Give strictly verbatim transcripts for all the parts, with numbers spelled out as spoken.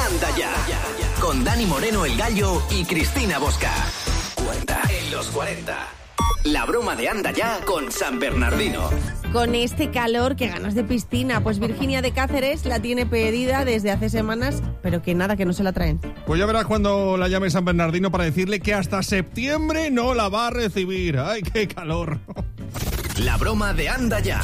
Anda Ya, con Dani Moreno el Gallo y Cristina Bosca. Cuenta en los cuarenta. La broma de Anda Ya con San Bernardino. Con este calor, qué ganas de piscina. Pues Virginia de Cáceres la tiene pedida desde hace semanas, pero que nada, que no se la traen. Pues ya verás cuando la llame San Bernardino para decirle que hasta septiembre no la va a recibir. ¡Ay, qué calor! La broma de Anda Ya.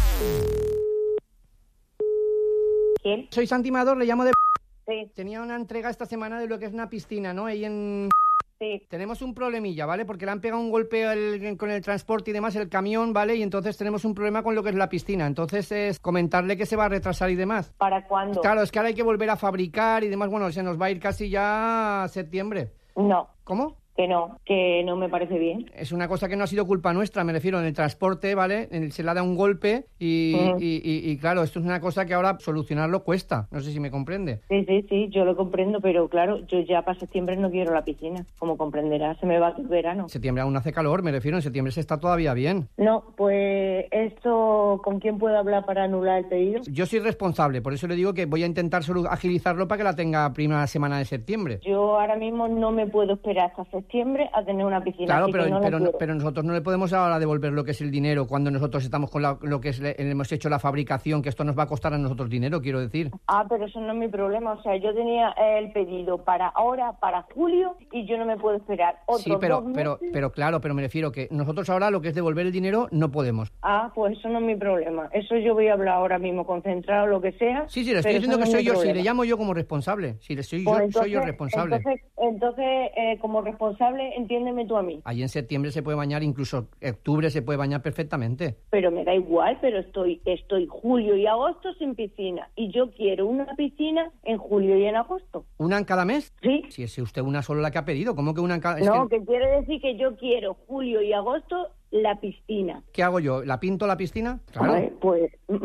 ¿Quién? Soy Santi Mador, le llamo de... Sí, Tenía una entrega esta semana de lo que es una piscina, ¿no? Ahí en... sí. Tenemos un problemilla, ¿vale? Porque le han pegado un golpe al- con el transporte y demás, el camión, ¿vale? Y entonces tenemos un problema con lo que es la piscina. Entonces es comentarle que se va a retrasar y demás. ¿Para cuándo? Claro, es que ahora hay que volver a fabricar y demás. Bueno, se nos va a ir casi ya a septiembre. No, ¿Cómo? que no, que no me parece bien. Es una cosa que no ha sido culpa nuestra, me refiero, en el transporte, ¿vale? En el- se le ha dado un golpe y, Mm. y, y- y, claro, esto es una cosa que ahora solucionarlo cuesta. No sé si me comprende. Sí, sí, sí, yo lo comprendo, pero claro, yo ya para septiembre no quiero la piscina. Como comprenderás, se me va el verano. En septiembre aún hace calor, me refiero, en septiembre se está todavía bien. No, pues esto, ¿con quién puedo hablar para anular el pedido? Yo soy responsable, por eso le digo que voy a intentar solu- agilizarlo para que la tenga primera semana de septiembre. Yo ahora mismo no me puedo esperar hasta septiembre a tener una piscina. Claro, así pero, que no la pero, quiero. pero nosotros no le podemos ahora devolver lo que es el dinero cuando nosotros estamos con la- lo que es le- hemos hecho la fabricación, que esto nos va a costar a nosotros dinero, quiero decir. Ah, pero eso no es mi problema. O sea, yo tenía el pedido para ahora, para julio, y yo no me puedo esperar otros Sí, pero, dos pero, meses. pero claro, pero me refiero que nosotros ahora lo que es devolver el dinero no podemos. Ah, pues eso no es mi problema. Eso yo voy a hablar ahora mismo, concentrado, lo que sea. Sí, sí, le estoy pero diciendo eso que no es soy mi yo, si problema. le llamo yo como responsable, si le soy Pues yo, entonces, soy yo responsable. Entonces, entonces eh, como responsable, entiéndeme tú a mí. Ahí en septiembre se puede bañar, incluso octubre se puede bañar perfectamente. Pero me da igual, pero estoy estoy julio y agosto sin piscina. Y yo quiero una piscina en julio y en agosto. ¿Una en cada mes? ¿Sí? Si es usted una sola la que ha pedido, ¿cómo que una en cada...? Es No, que- que quiere decir que yo quiero julio y agosto la piscina. ¿Qué hago yo? ¿La pinto la piscina? Claro. Ay, pues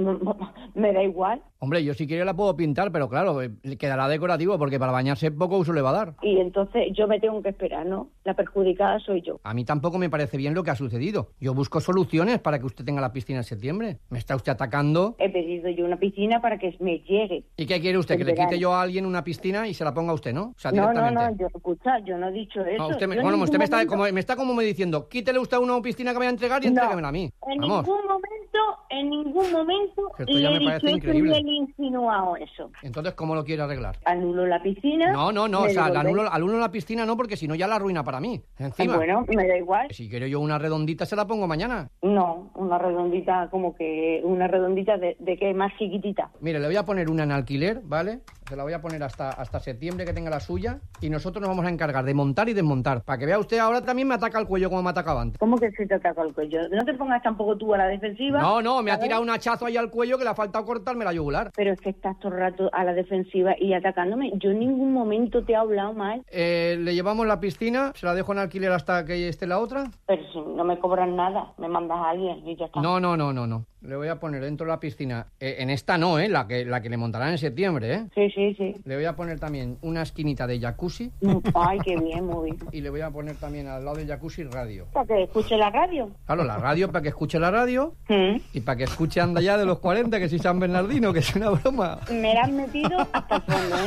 me da igual. Hombre, yo si quiero la puedo pintar, pero claro, eh, le quedará decorativo porque para bañarse poco uso le va a dar. Y entonces yo me tengo que esperar, ¿no? La perjudicada soy yo. A mí tampoco me parece bien lo que ha sucedido. Yo busco soluciones para que usted tenga la piscina en septiembre. Me está usted atacando. He pedido yo una piscina para que me llegue. ¿Y qué quiere usted? En ¿Que le verano. quite yo a alguien una piscina y se la ponga a usted, no? O sea, No, no, directamente. no, yo, escucha, yo no he dicho eso. Ah, usted me- Yo en bueno, ningún usted me está, momento- como, me está como me diciendo, quítele usted a una piscina que vaya a entregar y No, entréguemela a mí. En Vamos. ningún momento, en ningún momento Que esto ya le me he parece dicho eso increíble. ni le he insinuado eso. Entonces, ¿cómo lo quiere arreglar? Anulo la piscina. No, no, no, o me sea, la devolvéis. anulo, anulo la piscina no, porque si no ya la arruina para mí. Encima. Bueno, me da igual. Si quiero yo una redondita, se la pongo mañana. No, una redondita, como que una redondita de, de que más chiquitita. Mire, le voy a poner una en alquiler, ¿vale? Se la voy a poner hasta, hasta septiembre que tenga la suya y nosotros nos vamos a encargar de montar y desmontar. Para que vea usted, ahora también me ataca el cuello como me atacaba antes. ¿Cómo que se te ataca el cuello? No te pongas tampoco tú a la defensiva. No, no, me ha ¿sabes? tirado un hachazo ahí al cuello que le ha faltado cortarme la yugular. Pero es que estás todo el rato a la defensiva y atacándome. Yo en ningún momento te he hablado mal. Eh, le llevamos la piscina, se la dejo en alquiler hasta que esté la otra. Pero si no me cobran nada, me mandas a alguien y ya está. No, no, no, no, no. Le voy a poner dentro de la piscina, eh, en esta no, ¿eh? La que, la que le montarán en septiembre, ¿eh? Sí, sí, sí. Le voy a poner también una esquinita de jacuzzi Ay, qué bien, muy bien. y le voy a poner también al lado del jacuzzi radio. Para que escuche la radio. Claro, la radio para que escuche la radio Mm. y para que escuche Anda Ya de los cuarenta, que si San Bernardino, que es una broma. Me la han metido hasta el fondo,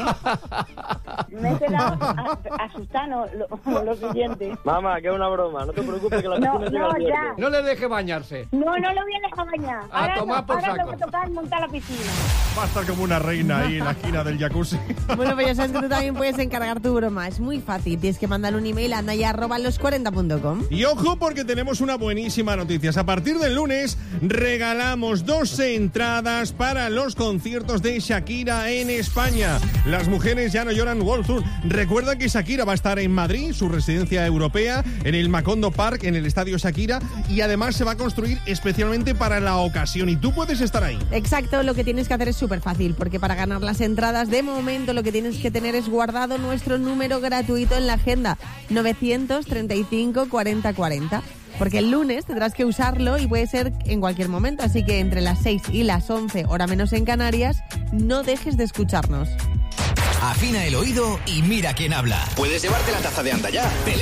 ¿eh? Me he quedado a- asustada, no, lo, lo siguiente. Mamá, que es una broma, no te preocupes que la No, piscina llega no, el ya. viernes. No le deje bañarse. No, no lo voy a dejar bañar. A Ahora, tomar no, por ahora saco. tengo que tocar montar la piscina. Va a estar como una reina ahí en la esquina del jacuzzi. Bueno, pues ya sabes que tú también puedes encargar tu broma. Es muy fácil. Tienes que mandar un email a andaya arroba los cuarenta punto com. Y ojo porque tenemos una buenísima noticia. A partir del lunes regalamos dos entradas para los conciertos de Shakira en España. Las mujeres ya no lloran World Tour. Recuerda que Shakira va a estar en Madrid, su residencia europea, en el Macondo Park, en el Estadio Shakira, y además se va a construir especialmente para la ocasión y tú puedes estar ahí. Exacto, lo que tienes que hacer es súper fácil, porque para ganar las entradas, de momento lo que tienes que tener es guardado nuestro número gratuito en la agenda, novecientos treinta y cinco cuarenta cuarenta. Porque el lunes tendrás que usarlo y puede ser en cualquier momento, así que entre las seis y las once, hora menos en Canarias, no dejes de escucharnos. Afina el oído y mira quién habla. Puedes llevarte la taza de Anda Ya.